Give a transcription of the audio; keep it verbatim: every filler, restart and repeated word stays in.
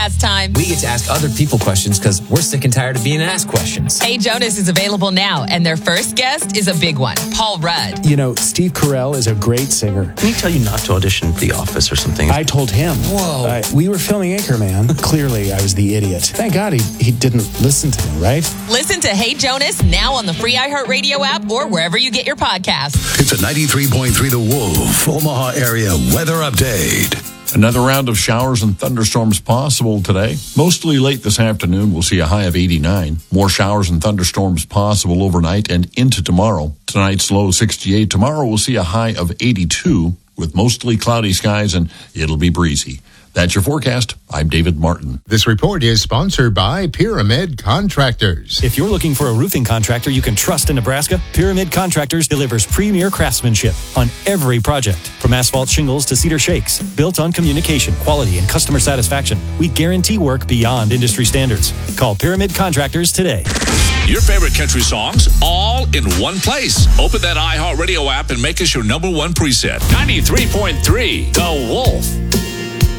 Last time. We get to ask other people questions because we're sick and tired of being asked questions. Hey Jonas is available now, and their first guest is a big one, Paul Rudd. You know, Steve Carell is a great singer. Didn't he tell you not to audition for The Office or something? I told him. Whoa. Uh, we were filming Anchorman. Clearly, I was the idiot. Thank God he, he didn't listen to me, right? Listen to Hey Jonas now on the free iHeartRadio app or wherever you get your podcasts. It's a ninety-three point three The Wolf Omaha area weather update. Another round of showers and thunderstorms possible today. Mostly late this afternoon, we'll see a high of eighty-nine. More showers and thunderstorms possible overnight and into tomorrow. Tonight's low sixty-eight. Tomorrow we'll see a high of eighty-two with mostly cloudy skies, and it'll be breezy. That's your forecast. I'm David Martin. This report is sponsored by Pyramid Contractors. If you're looking for a roofing contractor you can trust in Nebraska, Pyramid Contractors delivers premier craftsmanship on every project. From asphalt shingles to cedar shakes, built on communication, quality, and customer satisfaction, we guarantee work beyond industry standards. Call Pyramid Contractors today. Your favorite country songs, all in one place. Open that iHeartRadio app and make us your number one preset. ninety-three point three, The Wolf.